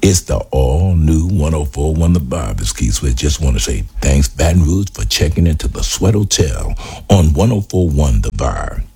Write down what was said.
It's the all new 1041 The Vibe. It's Keith Sweat. Just want to say thanks, Baton Rouge, for checking into the Sweat Hotel on 1041 The Vibe.